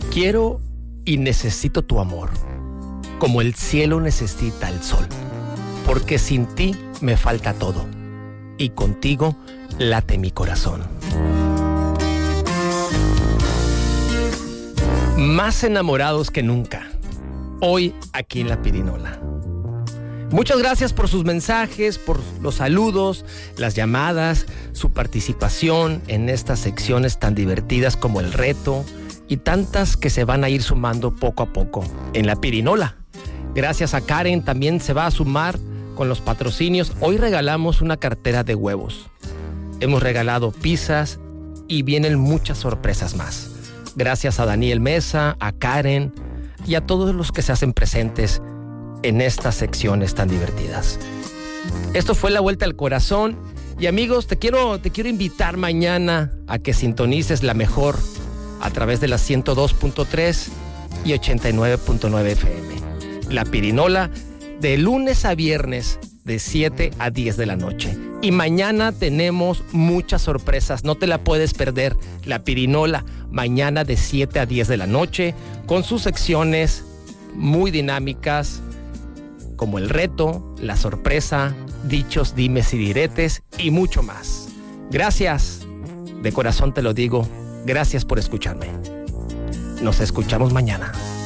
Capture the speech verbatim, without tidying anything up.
Quiero y necesito tu amor, como el cielo necesita el sol, porque sin ti me falta todo, y contigo late mi corazón. Más enamorados que nunca, hoy aquí en La Pirinola. Muchas gracias por sus mensajes, por los saludos, las llamadas, su participación en estas secciones tan divertidas como el reto y tantas que se van a ir sumando poco a poco en La Pirinola. Gracias a Karen, también se va a sumar con los patrocinios. Hoy regalamos una cartera de huevos. Hemos regalado pizzas y vienen muchas sorpresas más. Gracias a Daniel Mesa, a Karen y a todos los que se hacen presentes en estas secciones tan divertidas. Esto fue La Vuelta al Corazón. Y amigos, te quiero, te quiero invitar mañana a que sintonices la mejor a través de las ciento dos punto tres y ochenta y nueve punto nueve F M. La Pirinola, de lunes a viernes, de siete a diez de la noche. Y mañana tenemos muchas sorpresas, no te la puedes perder. La Pirinola, mañana de siete a diez de la noche, con sus secciones muy dinámicas, como el reto, la sorpresa, dichos, dimes y diretes y mucho más. Gracias, de corazón te lo digo, gracias por escucharme. Nos escuchamos mañana.